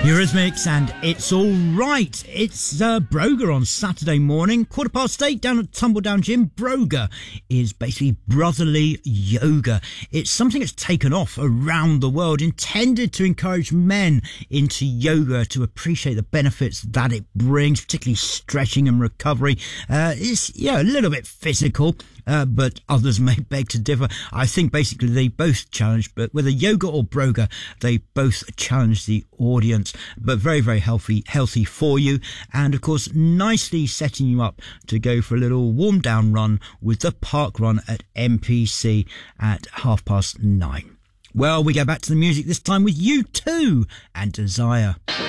Eurythmics and It's All Right. It's Broga on Saturday morning, 8:15 down at Tumbledown Gym. Broga is basically brotherly yoga. It's something that's taken off around the world, intended to encourage men into yoga to appreciate the benefits that it brings, particularly stretching and recovery. It's a little bit physical, but others may beg to differ. I think basically they both challenge, but whether yoga or Broga, they both challenge the audience, but very, very healthy for you. And of course, nicely setting you up to go for a little warm down run with the park run at MPC at 9:30. Well, we go back to the music this time with U2 and Desire.